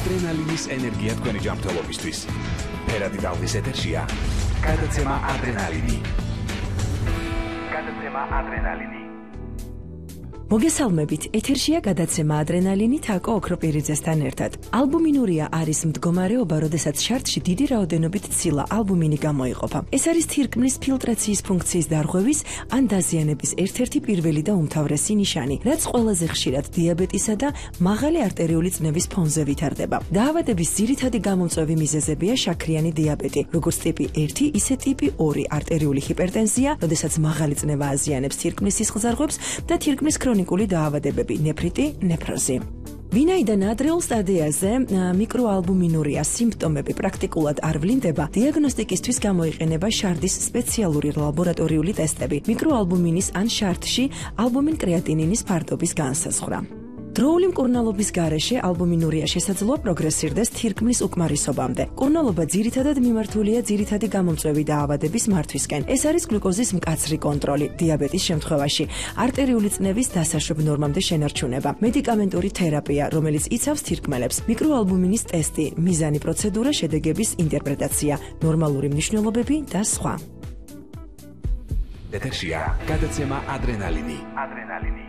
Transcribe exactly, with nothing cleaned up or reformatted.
ადრენალინის ენერგია თქვენი ჯანმრთელობისთვის. ფერადი ტალღის ეთერშია გადაცემა ადრენალინი. გადაცემა ადრენალინი. მოგესალმებით, ეთერშია გადაცემა ადრენალინი თაკო ოქროპირიძესთან ერთად. ალბუმინურია არის მდგომარეობა, როდესაც შარტში დიდი რაოდენობით ცილა ალბუმინი გამოიყოფა. ეს არის თირკმლის ფილტრაციის ფუნქციის დარღვევის ან დაზიანების ერთ-ერთი პირველი და უმთავრესი ნიშანი, რაც ყველაზე ხშირად დიაბეტისა და მაღალი არტერიული წნევის ფონზე ვითარდება. დაავადების ძირითადი გამომწვევი მიზეზებია შაქრიანი დიაბეტი, როგორც ტიპი ერთი, ისე ტიპი ორი არტერიული ჰიპერტენზია, როდესაც მაღალი წნევა აზიანებს თირკმლის სისხლძარღვებს და თირკმლის ქრონიკული დაავადებები, ნეფრიტი, ნეფროზი. ვინაიდან ადრეულ სტადიაზე მიკროალბუმინურიას სიმპტომები პრაქტიკულად არ ვლინდება, დიაგნოსტიკისთვის გამოიყენება შარდის სპეციალური ლაბორატორიული ტესტები, მიკროალბუმინის ან შარტში ალბუმინ კრეატინინის ფართობის განსაზღვრა. დროული მკურნალობის გარეშე ალბუმინურია შესაძლოა პროგრესირდეს თირკმლის უკმარისობამდე. მკურნალობა ძირითადად მიმართულია ძირითადი გამომწვევი დაავადების მართვისკენ. ეს არის გლუკოზის მკაცრი კონტროლი, დიაბეტის შემთხვევაში, არტერიული წნევის დასაშვებ ნორმამდე შენარჩუნება, მედიკამენტური თერაპია, რომელიც იცავს თირკმელებს, მიკროალბუმინის ტესტი, მიზანი პროცედურა, შედეგების ინტერპრეტაცია, ნორმალური მნიშვნელობები და სხვა. ეთერშია გადაცემა ადრენალინი. ადრენალინი.